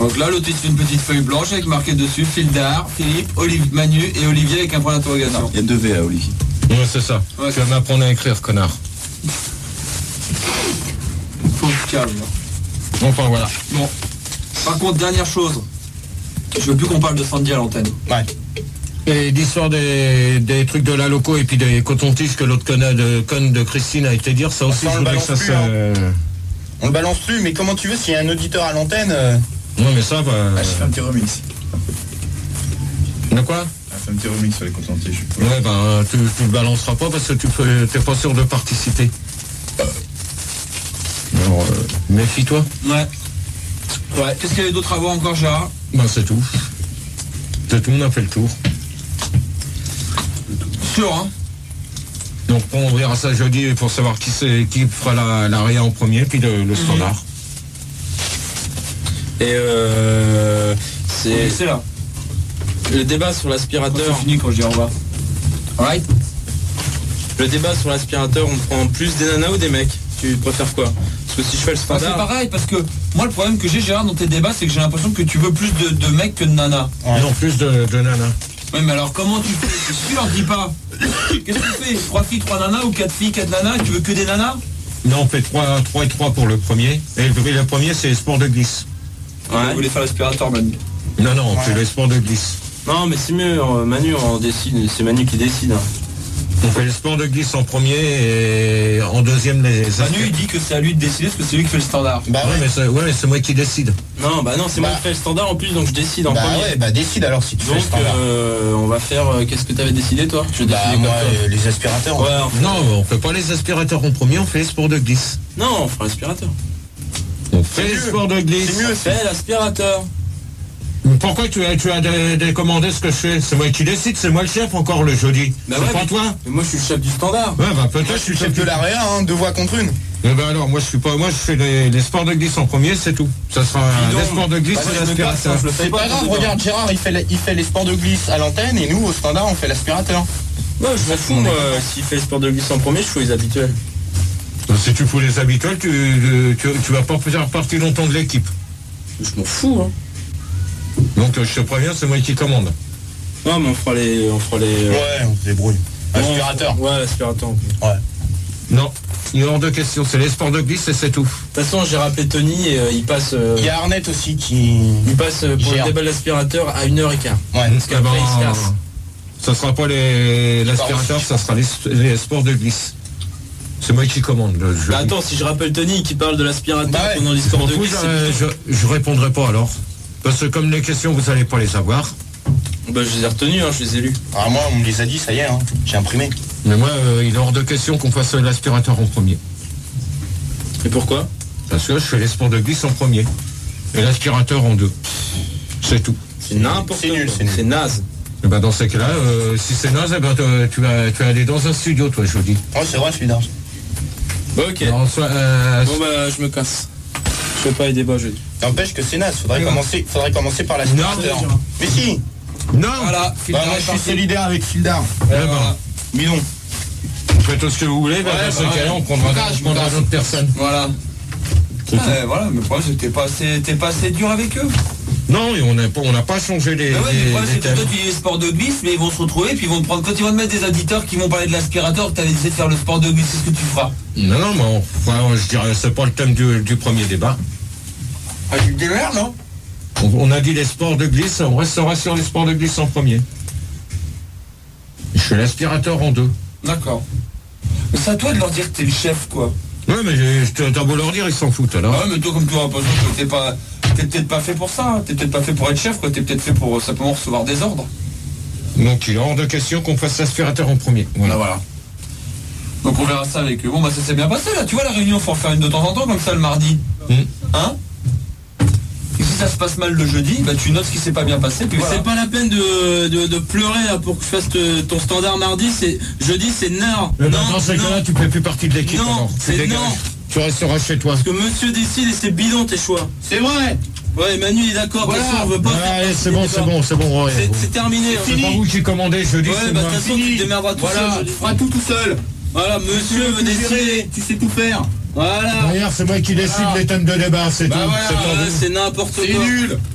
Donc là, l'autre c'est une petite feuille blanche avec marqué dessus Fildar, Philippe, Manu et Olivier avec un point d'interrogation. Il y a 2 V à Olivier. Ouais, c'est ça. Ouais, tu vas m'apprendre à écrire, connard. Faut se calme. Enfin, voilà. Bon. Par contre, dernière chose. Je veux plus qu'on parle de Sandy à l'antenne. Ouais. Et l'histoire des trucs de la loco et puis des cotons-tiges que l'autre conne de Christine a été dire, ça aussi, je voudrais que ça se... On le balance plus, mais comment tu veux, s'il y a un auditeur à l'antenne... Non, mais ça va... Ah, je fais un petit remix. De quoi? Ah, fais un petit remix sur les contentiges. Ouais, ben, tu le balanceras pas parce que t'es pas sûr de participer. Alors, méfie-toi. Ouais. Ouais. Qu'est-ce qu'il y avait d'autre à voir encore, Gérard? Ben, c'est tout. C'est tout, on a fait le tour. Sûr, hein? Donc, on verra ça jeudi pour savoir qui fera la réa en premier, puis le standard. Et C'est là. le débat sur l'aspirateur. C'est fini quand je dis au revoir. Alright. Le débat sur l'aspirateur, on prend plus des nanas ou des mecs? Tu préfères quoi? Parce que si je fais le C'est standard... pareil, parce que moi, le problème que j'ai, Gérard, dans tes débats, c'est que j'ai l'impression que tu veux plus de mecs que de nanas. Ouais. Non, plus de nanas. Oui, mais alors comment tu fais? Si tu leur dis pas. Qu'est-ce que tu fais? 3 filles, 3 nanas ou 4 filles, 4 nanas? Tu veux que des nanas? Non, on fait 3 et 3 pour le premier. Et le premier, c'est les sports de glisse. Ouais. Vous voulez faire l'aspirateur, Manu? Non, on fait les sports de glisse. Non, mais c'est mieux, Manu, on décide. C'est Manu qui décide. Hein. On fait les sports de glisse en premier et en deuxième les... Manu, il dit que c'est à lui de décider parce que c'est lui qui fait le standard. Bah ouais, mais c'est moi qui décide. Non, bah non, c'est moi qui fais le standard en plus, donc je décide en premier. Ouais, bah décide alors si tu fais le Donc, standard. on va faire... qu'est-ce que t'avais décidé, toi? Je Bah décidais moi, comme toi. les aspirateurs. Ouais, on fait- Non, on fait pas les aspirateurs en premier, on fait les sports de glisse. Non, on fera l'aspirateur. On fait les sports de glisse. C'est mieux, Fais l'aspirateur. Pourquoi tu as décommandé ce que je fais? C'est moi qui décide, c'est moi le chef encore le jeudi. Bah c'est ouais, pas mais- toi? Mais moi, je suis le chef du standard. Ouais, bah peut-être Moi, je suis le chef de la réa, hein, 2 voix contre 1. Eh ben alors, moi je suis pas, moi je fais les sports de glisse en premier, c'est tout. Ça sera Dis donc. les sports de glisse Bah, et moi, je me casse, l'aspirateur. hein, je le fais C'est pas ton grave, débat. regarde Gérard, il fait les sports de glisse à l'antenne et nous au standard on fait l'aspirateur. Ouais, je m'en fous, moi. S'il fait le sport de glisse en premier, je fais les habituels. Si tu fous les habituels, tu vas pas faire partie longtemps de l'équipe. Je m'en fous, hein. Donc je te préviens, c'est moi qui commande. Non, mais on fera les... Ouais, on se débrouille. Aspirateur. Ouais, l'aspirateur. De Ouais. Non, il est hors de question, c'est les sports de glisse et c'est tout. toute façon, j'ai rappelé Tony et il passe... Il y a Arnett aussi qui... Il passe pour le gère. débat de l'aspirateur à 1h15. Ouais. Parce qu'après, il se casse. Ça sera pas l'aspirateur, ça sera les sports de glisse. C'est moi qui commande. Bah attends, si je rappelle Tony qui parle de l'aspirateur Bah ouais. pendant l'histoire de glisse, je répondrai pas alors. Parce que comme les questions, vous allez pas les avoir. bah je les ai retenus, hein, je les ai lus. Ah moi on me les a dit, ça y est, hein. J'ai imprimé. Mais moi, il est hors de question qu'on fasse l'aspirateur en premier. Et pourquoi? Parce que je fais les sports de glisse en premier. Et l'aspirateur en 2. C'est tout. C'est n'importe C'est nul, quoi. c'est nul. C'est naze. Et ben dans ces cas-là, si c'est naze, eh ben, tu vas aller dans un studio, toi, je vous dis. Ouais c'est vrai, je suis d'argent. Bah ok. Alors, Bon bah je me casse. Je fais pas les débats jeudi. N'empêche que c'est naze, faudrait commencer par l'aspirateur. Non. Mais si. non. Voilà, Bah moi je suis solidaire avec Fildar. Eh ben, Bidon. faites tout ce que vous voulez, ben, dans ces cas-là, on prendra d'autres personnes. Voilà. Voilà, mais le problème c'est que t'es pas assez dur avec eux. Non, et on n'a pas changé les, Mais ouais, mais le problème c'est que thèmes. toi tu dis les sports de glisse, mais ils vont se retrouver, puis ils vont te prendre, quand ils vont te mettre des auditeurs qui vont parler de l'aspirateur, que t'avais essayé de faire le sport de glisse, c'est ce que tu feras. Non, mais je dirais, c'est pas le thème du premier débat. Ah, tu te démerdes, non? On a dit les sports de glisse, on restera sur les sports de glisse en premier. Je fais l'aspirateur en 2. D'accord. Mais c'est à toi de leur dire que t'es le chef, quoi. Ouais, mais t'as beau leur dire, ils s'en foutent alors. Ah ouais, mais toi, comme tu as l'impression que t'es peut-être pas fait pour ça, hein. T'es peut-être pas fait pour être chef, quoi. T'es peut-être fait pour simplement recevoir des ordres. Donc il est hors de question qu'on fasse l'aspirateur en premier. Voilà. Donc on verra ça avec eux. Bon, bah ça s'est bien passé là. Tu vois, la réunion, faut en faire une de temps en temps, comme ça, le mardi. Hein? Et si ça se passe mal le jeudi, bah tu notes ce qui s'est pas bien passé, puis voilà. C'est pas la peine de pleurer là, pour que je fasse ton standard mardi, c'est jeudi c'est non. Mais dans ces cas-là, tu fais plus partie de l'équipe. Non, alors. c'est Tu dégages. non. Tu resteras chez toi. Parce que monsieur décide et c'est bidon tes choix. C'est vrai. Ouais, Manu il est d'accord, de toute façon, on veut pas. Allez, c'est bon. Ouais. C'est terminé. C'est pas vous qui commandez jeudi, Ouais, c'est bah de moi. toute façon tu te démerderas tout seul. Voilà, tu feras tout seul. Voilà, monsieur veut décider. Tu sais tout faire. Voilà. D'ailleurs, c'est moi qui décide les thèmes de débat, c'est tout. Bah C'est pas voilà, vous. c'est n'importe quoi. C'est nul.